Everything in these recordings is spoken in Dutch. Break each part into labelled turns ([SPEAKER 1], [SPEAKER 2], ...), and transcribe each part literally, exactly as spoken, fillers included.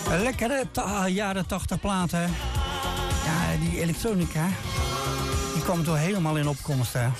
[SPEAKER 1] Lekkere ta- jaren tachtig platen. Ja, die elektronica, die kwam toch helemaal in opkomst, hè.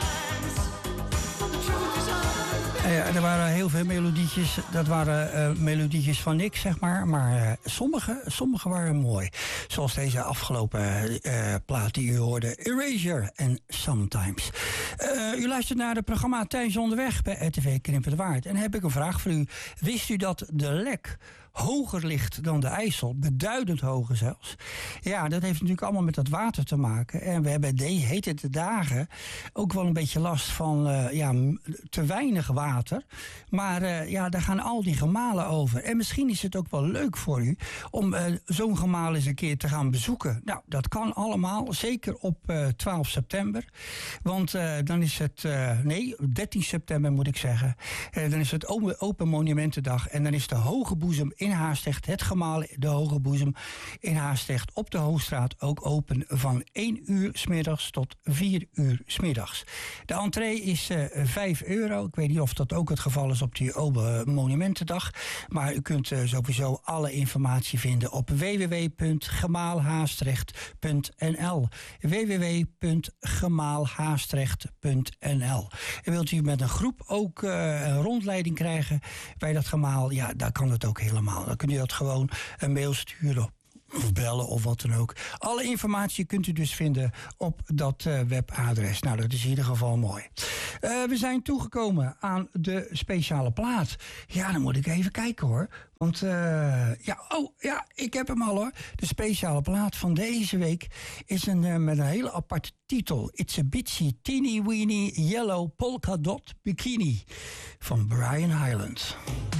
[SPEAKER 1] Ja, er waren heel veel melodietjes. Dat waren uh, melodietjes van niks, zeg maar. Maar uh, sommige, sommige waren mooi. Zoals deze afgelopen uh, plaat die u hoorde. Erasure en Sometimes. Uh, u luistert naar het programma Thuis Onderweg bij R T V Krimpen Waard. En dan heb ik een vraag voor u. Wist u dat de Lek hoger ligt dan de IJssel? Beduidend hoger zelfs. Ja, dat heeft natuurlijk allemaal met dat water te maken. En we hebben deze hete dagen ook wel een beetje last van uh, ja, te weinig water. Maar uh, ja, daar gaan al die gemalen over. En misschien is het ook wel leuk voor u om uh, zo'n gemaal eens een keer te gaan bezoeken. Nou, dat kan allemaal. Zeker op uh, twaalf september. Want uh, dan is het, uh, nee, dertien september moet ik zeggen. Uh, dan is het Open Monumentendag. En dan is de Hoge Boezem in Haastrecht, het gemaal de Hoge Boezem in Haastrecht op de Hoogstraat ook open van één uur 's middags tot vier uur 's middags. De entree is uh, vijf euro. Ik weet niet of dat ook het geval is op die Open Monumentendag. Maar u kunt uh, sowieso alle informatie vinden op w w w punt gemaalhaastrecht punt n l. w w w punt gemaalhaastrecht punt n l. En wilt u met een groep ook uh, een rondleiding krijgen bij dat gemaal? Ja, daar kan het ook helemaal. Dan kunt u dat gewoon een mail sturen of bellen of wat dan ook. Alle informatie kunt u dus vinden op dat uh, webadres. Nou, dat is in ieder geval mooi. Uh, we zijn toegekomen aan de speciale plaat. Ja, dan moet ik even kijken hoor. Want, uh, ja, oh, ja, ik heb hem al hoor. De speciale plaat van deze week is een, uh, met een hele aparte titel. It's a Bitsy Teeny Weeny Yellow Polka Dot Bikini van Brian Hyland.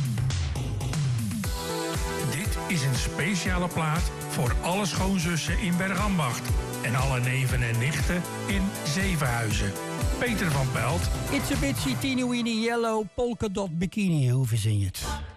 [SPEAKER 2] Is een speciale plaat voor alle schoonzussen in Bergambacht en alle neven en nichten in Zevenhuizen. Peter van Pelt.
[SPEAKER 1] It's a Bitsy Teeny Weeny Yellow Polka Dot Bikini. Hoe verzin je het?